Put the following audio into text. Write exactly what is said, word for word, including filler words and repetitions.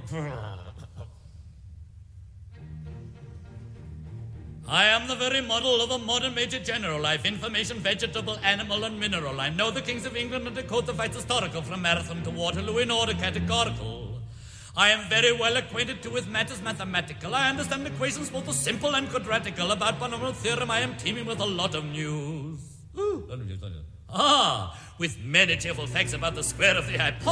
I am the very model of a modern Major General. I've information, vegetable, animal, and mineral. I know the kings of England and decode the fights historical, from Marathon to Waterloo in order categorical. I am very well acquainted too with matters mathematical. I understand equations both the simple and quadratical. About polynomial theorem I am teeming with a lot of news. Ooh. Ah, with many cheerful facts about the square of the hypotenuse.